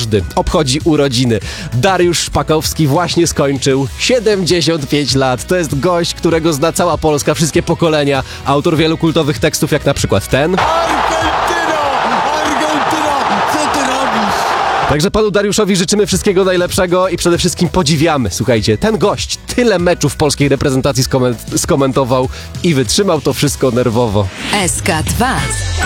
każdy obchodzi urodziny. Dariusz Szpakowski właśnie skończył 75 lat. To jest gość, którego zna cała Polska, wszystkie pokolenia. Autor wielu kultowych tekstów, jak na przykład ten. Także panu Dariuszowi życzymy wszystkiego najlepszego i przede wszystkim podziwiamy. Słuchajcie, ten gość tyle meczów polskiej reprezentacji skomentował i wytrzymał to wszystko nerwowo. SK2